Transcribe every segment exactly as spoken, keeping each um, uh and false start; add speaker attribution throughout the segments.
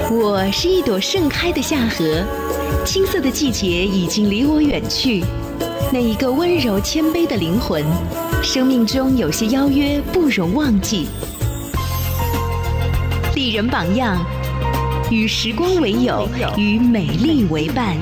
Speaker 1: 我是一朵盛开的夏荷，青涩的季节已经离我远去。那一个温柔谦卑的灵魂，生命中有些邀约不容忘记。丽人榜样，与时光为友，与美丽为伴。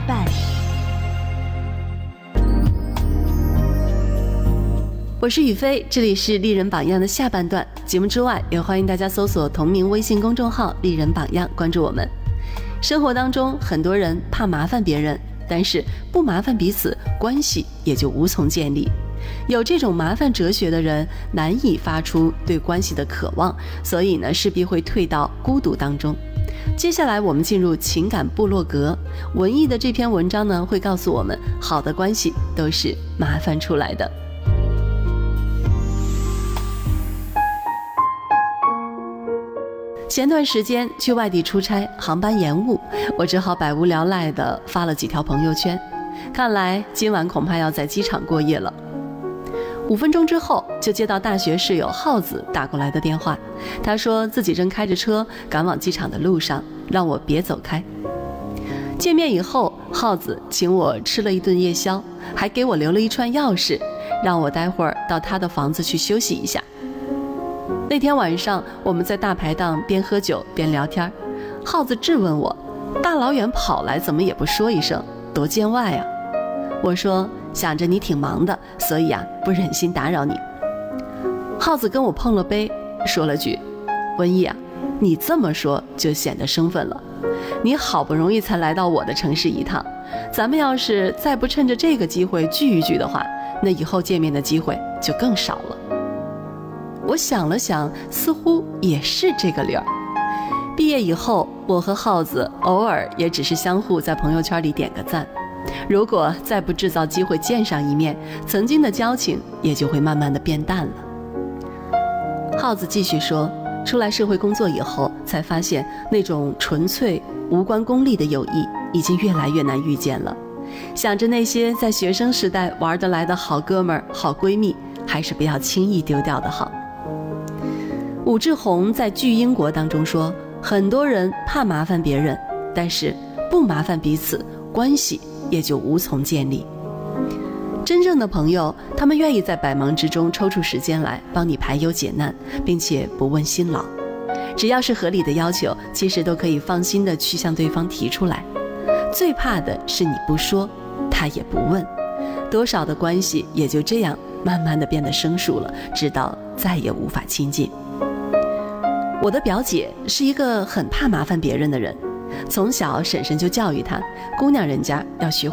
Speaker 2: 我是雨飞，这里是丽人榜样的下半段。节目之外，也欢迎大家搜索同名微信公众号丽人榜样，关注我们。生活当中很多人怕麻烦别人，但是不麻烦彼此，关系也就无从建立。有这种麻烦哲学的人，难以发出对关系的渴望，所以呢，势必会退到孤独当中。接下来我们进入情感部落格，文艺的这篇文章呢，会告诉我们，好的关系都是麻烦出来的。前段时间去外地出差，航班延误，我只好百无聊赖地发了几条朋友圈。看来今晚恐怕要在机场过夜了。五分钟之后，就接到大学室友浩子打过来的电话，他说自己正开着车赶往机场的路上，让我别走开。见面以后，浩子请我吃了一顿夜宵，还给我留了一串钥匙，让我待会儿到他的房子去休息一下。那天晚上，我们在大排档边喝酒边聊天，浩子质问我，大老远跑来怎么也不说一声，多见外啊。我说想着你挺忙的，所以啊不忍心打扰你。浩子跟我碰了杯，说了句，文艺啊，你这么说就显得生分了。你好不容易才来到我的城市一趟，咱们要是再不趁着这个机会聚一聚的话，那以后见面的机会就更少了。我想了想，似乎也是这个理儿。毕业以后，我和浩子偶尔也只是相互在朋友圈里点个赞。如果再不制造机会见上一面，曾经的交情也就会慢慢的变淡了。浩子继续说，出来社会工作以后，才发现那种纯粹无关功利的友谊已经越来越难遇见了。想着那些在学生时代玩得来的好哥们儿、好闺蜜，还是不要轻易丢掉的好。武志红在《巨英国》当中说，很多人怕麻烦别人，但是不麻烦彼此，关系也就无从建立。真正的朋友，他们愿意在百忙之中抽出时间来帮你排忧解难，并且不问辛劳。只要是合理的要求，其实都可以放心的去向对方提出来。最怕的是你不说，他也不问，多少的关系也就这样慢慢的变得生疏了，直到再也无法亲近。我的表姐是一个很怕麻烦别人的人，从小婶婶就教育她，姑娘人家要学